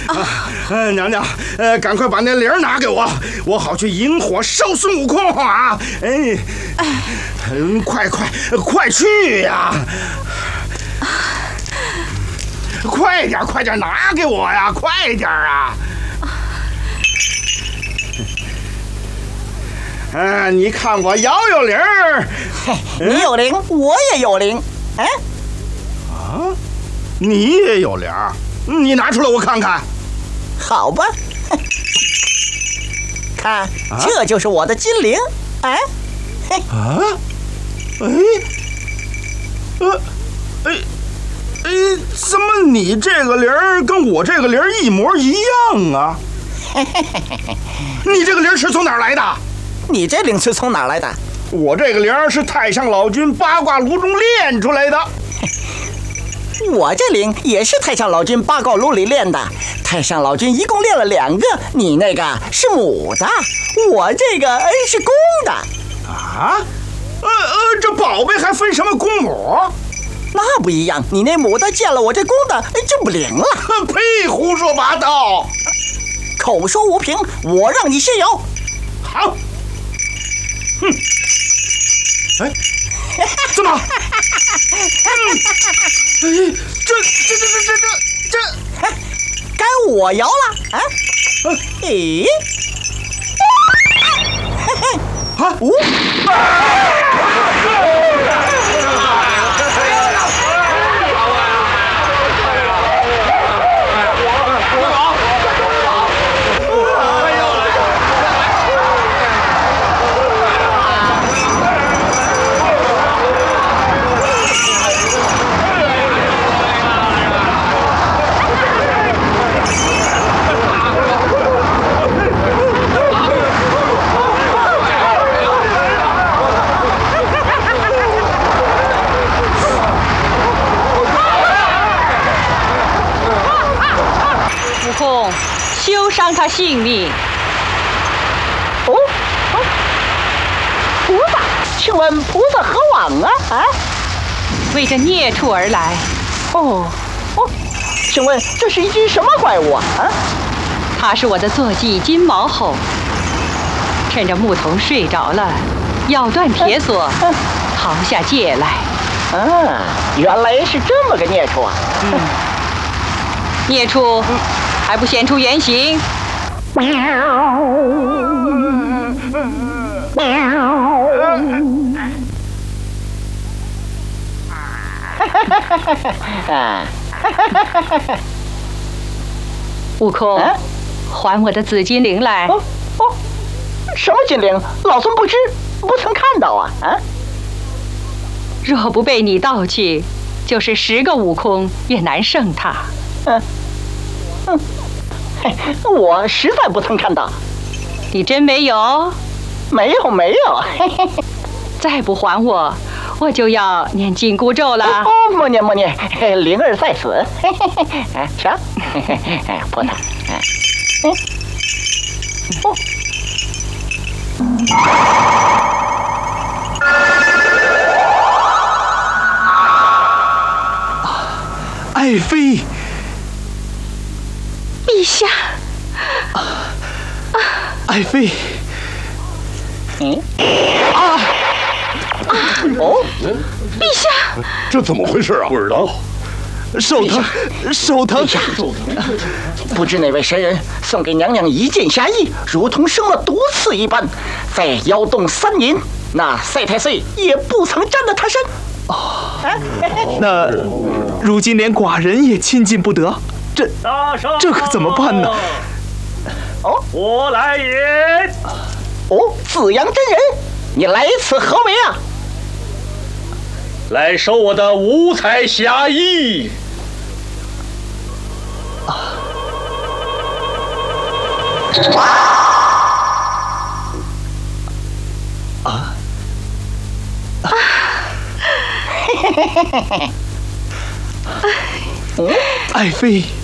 娘娘，赶快把那铃拿给我，我好去引火烧孙悟空啊！快去呀！快点拿给我呀！快点啊！你看我摇铃儿， 你有铃，我也有铃。 你也有铃儿，你拿出来我看看。 好吧，看，这就是我的金铃。 怎么你这个铃儿跟我这个铃儿一模一样啊？你这个铃儿是从哪儿来的？ 你这铃是从哪儿来的？ 我这个铃儿是太上老君八卦炉中炼出来的。 我这铃也是太上老君八卦炉里炼的。太上老君一共炼了2个，你那个是母的，我这个是公的。 啊？这宝贝还分什么公母？ 那不一样，你那母的见了我这公的就不灵了。 呸！胡说八道！ 口说无凭，我让你先摇。 好。怎么？这， 该我摇了啊！咦？ 休伤他性命。 菩萨，请问菩萨何往啊？ 为这孽畜而来。 请问这是一只什么怪物啊？ 他是我的坐骑金毛猴，趁着牧童睡着了，咬断铁锁，逃下界来。 原来是这么个孽畜啊！ 孽畜还不显出原形？悟空，还我的紫金铃来！ 什么金铃？老孙不知，不曾看到啊！ 若不被你盗去，就是10个悟空也难胜他。 我实在不曾看到。 你真没有？ 没有。 再不还我，我就要念紧箍咒了。 莫念，灵儿在此。啥？菩萨。 爱妃， 陛下。 爱妃。 陛下， 这怎么回事啊？不知道。 手疼。 不知哪位神人送给娘娘一件侠衣，如同生了毒刺一般，在窑洞3年，那赛太岁也不曾沾了她身。 那如今连寡人也亲近不得，这可怎么办呢？ 我来也。 紫阳真人，你来此何为啊？ 来收我的五彩侠衣。 爱妃，